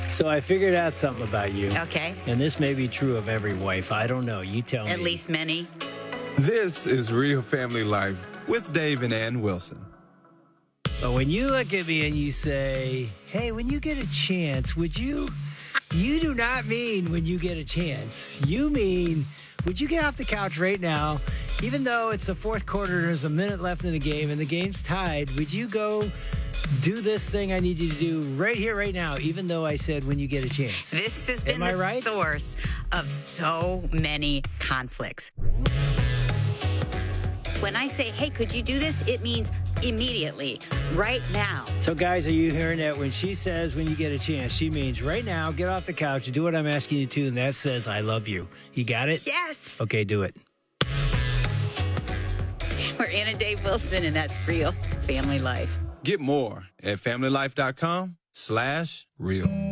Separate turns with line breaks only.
So I figured out something about you.
Okay.
And this may be true of every wife. I don't know. You tell me.
At least many.
This is Real Family Life with Dave and Ann Wilson.
But when you look at me and you say, hey, when you get a chance, would you do not mean when you get a chance. You mean, would you get off the couch right now, even though it's the fourth quarter and there's a minute left in the game and the game's tied, would you go do this thing I need you to do right here, right now, even though I said when you get a chance?
This has been the source of so many conflicts. When I say, hey, could you do this? It means immediately, right now.
So, guys, are you hearing that? When she says when you get a chance, she means right now, get off the couch and do what I'm asking you to, and that says I love you. You got it?
Yes.
Okay, do it.
We're Ann and Dave Wilson, and that's Real Family Life.
Get more at familylife.com/real.